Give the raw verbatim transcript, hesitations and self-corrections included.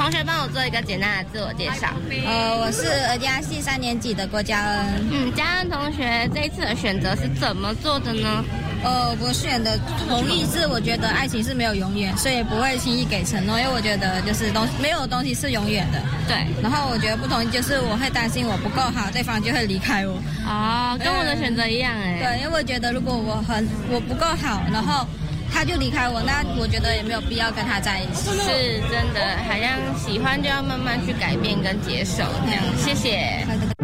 同学帮我做一个简单的自我介绍。 呃，我是儿家系三年级的郭嘉恩。 嗯，嘉恩同学这一次的选择是怎么做的呢？ 呃，我选的同意是，我觉得爱情是没有永远，所以不会轻易给承诺，因为我觉得就是东没有东西是永远的。 对。 然后我觉得不同意就是我会担心我不够好，对方就会离开我。 哦，跟我的选择一样哎。 对，因为我觉得如果我很我不够好，然后他就离开我，那我觉得也没有必要跟他在一起。 是真的，好像喜欢就要慢慢去改变跟接受这样。谢谢。